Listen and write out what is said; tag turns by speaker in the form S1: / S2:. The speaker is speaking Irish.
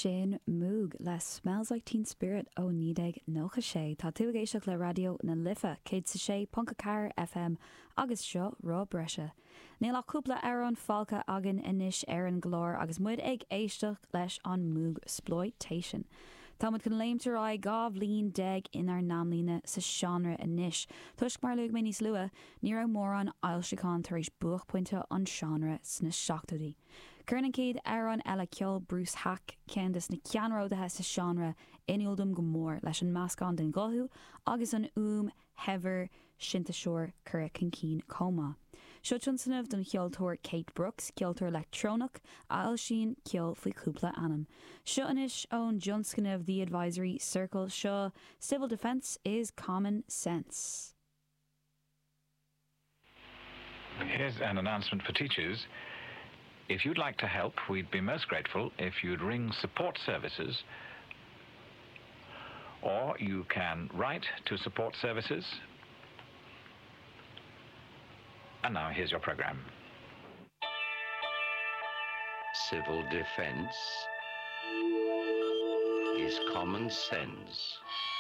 S1: sin Moog le Smells Like Teen Spirit ó nídeg nócha sé tá tú géisioach le radio na lifa céad sa sé Ponca Car FM agus seo rá breise. Níl aúpla ar an fáilcha agan inis ar an glór agus muid ag éisteach leis an Moog Exploitation. Tá mud chun léimterá gábh líon deag inar námlíne sa seanra inis. Tuisc mar luag mé níos lua, ní ra mór an ailseán tar éis buach pointe an seanra sna seachtaí. Curnan céad ar an eile ceol Bruce Hack ceandas na ceanródathe sa seanra inúldum go mór leis an meascán den gothú agus an hever sinnta seoir cura cin cóma. Seo tunsanamh don cheoltóir Kate Brooks, ceoltóir electrónach, ail sin ceol faoi cúpla anam. Seo inis ón Johnscanmh The Advisory Circle seo Civil Defence is Common Sense.
S2: Here's an announcement for teachers. If you'd like to help, we'd be most grateful if you'd ring support services, or you can write to support services. And now here's your program.
S3: Civil defense is common sense.